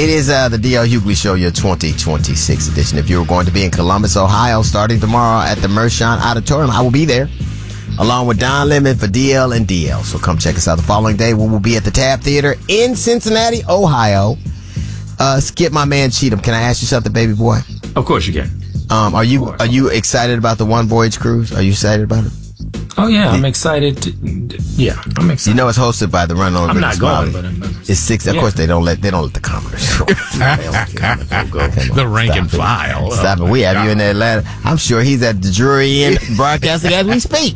It is the D.L. Hughley Show, your 2026 edition. If you're going to be in Columbus, Ohio, starting tomorrow at the Mershon Auditorium, I will be there, along with Don Lemon for DL and DL. So come check us out the following day. We will be at the Tab Theater in Cincinnati, Ohio. Skip, my man Cheatham, can I ask you something, baby boy? Of course you can. Are you excited about the One Voyage cruise? Are you excited about it? Oh yeah, I'm excited. I'm excited. You know it's hosted by the Run On. I'm not going, Smiley. but It's 6. Of course, they don't let the commoners go. The rank and file. Stop it. We have you in Atlanta. I'm sure he's at the Drury Inn broadcasting as we speak.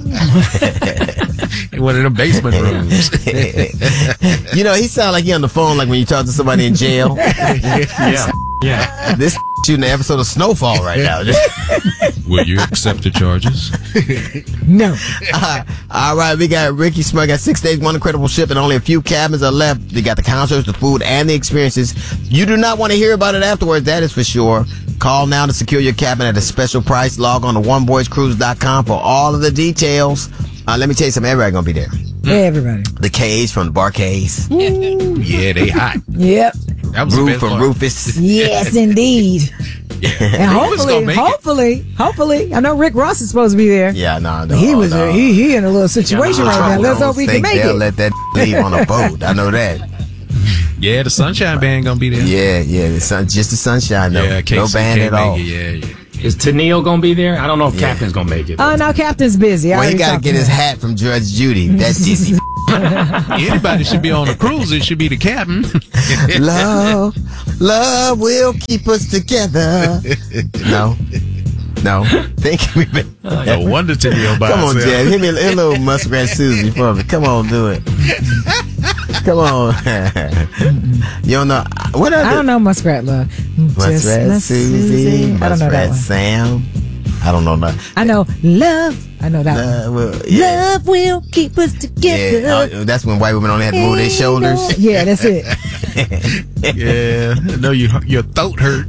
In one of them basement rooms. You know, he sounds like he on the phone like when you talk to somebody in jail. Yeah. This shooting an episode of Snowfall right now. Will you accept the charges? No. All right, we got Ricky Smug got 6 days, one incredible ship, and only a few cabins are left. They got the concerts, the food, and the experiences. You do not want to hear about it afterwards, that is for sure. Call now to secure your cabin at a special price. Log on to onevoyagecruise.com for all of the details. Let me tell you something, everybody gonna be there. Everybody. The K's from the Barcades. Yeah, they hot. Yep. That was the Roof best from part. Rufus. Yes, indeed. Yeah. And Rufus gonna make it. hopefully, I know Rick Ross is supposed to be there. Yeah, no. He was he in a little situation right now. Let's hope he can make they'll it. let that leave on a boat. I know that. Yeah, the Sunshine Band gonna be there. Yeah. Just the Sunshine. No, Yeah, no band at all. Yeah. Is Tennille gonna be there? I don't know if Captain's gonna make it. Oh, no, Captain's busy. Well, he got to get his hat from Judge Judy. That's Dizzy. Anybody should be on a cruise. It should be the captain. Love will keep us together. No. Think we been. No wonder Tennille by Come on, herself. Jazz. Hit me a little Muskrat Susie for me. Come on, do it. Come on. You don't know what I don't know Muskrat Love. Muskrat Susie. I don't know that Muskrat one. Sam. I don't know that. I know Love. I know that one. Love will keep us together. Yeah, that's when white women only had to move their shoulders. Yeah, that's it. Yeah, I know your throat hurt.